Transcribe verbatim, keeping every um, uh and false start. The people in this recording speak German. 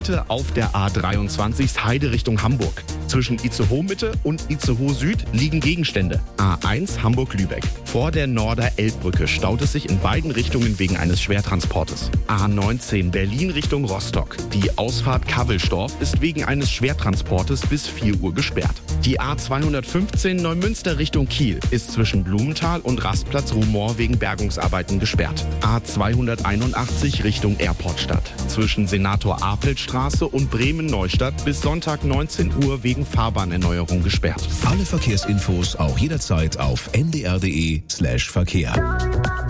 Auf der A dreiundzwanzig Heide Richtung Hamburg. Zwischen Itzehoe Mitte und Itzehoe Süd liegen Gegenstände. A eins Hamburg-Lübeck. Vor der Norder-Elbbrücke staut es sich in beiden Richtungen wegen eines Schwertransportes. A neunzehn Berlin Richtung Rostock. Die Ausfahrt Kavelstorf ist wegen eines Schwertransportes bis vier Uhr gesperrt. Die A zweihundertfünfzehn Neumünster Richtung Kiel ist zwischen Blumenthal und Rastplatz Rumor wegen Bergungsarbeiten gesperrt. A zweihunderteinundachtzig Richtung Airportstadt. Zwischen Senator Apelstraße und Bremen-Neustadt bis Sonntag neunzehn Uhr wegen Fahrbahnerneuerung gesperrt. Alle Verkehrsinfos auch jederzeit auf n d r punkt d e slash Verkehr.